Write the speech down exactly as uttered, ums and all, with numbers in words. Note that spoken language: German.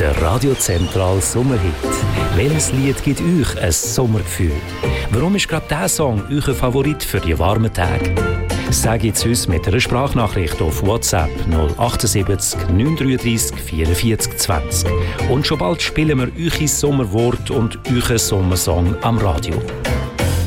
Der Radio Zentral Sommerhit. Welches Lied gibt euch ein Sommergefühl? Warum ist gerade dieser Song euer Favorit für die warmen Tage? Sag jetzt uns mit einer Sprachnachricht auf WhatsApp null sieben acht neun drei drei vierundvierzig zwanzig. Und schon bald spielen wir eure Sommerwort und euren Sommersong am Radio.